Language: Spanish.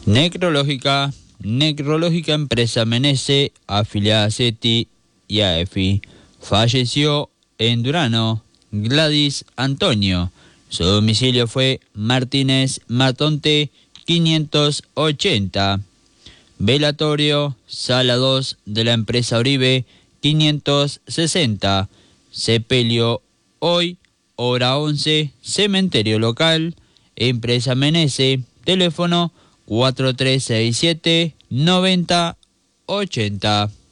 Necrológica empresa Menese, afiliada a SETI y AEFI. Falleció en Durano Gladys Antonio. Su domicilio fue Martínez Matonte 580. Velatorio, sala 2 de la empresa Oribe 560. Sepelio hoy, hora 11, cementerio local, empresa Menese, teléfono 4367 9080.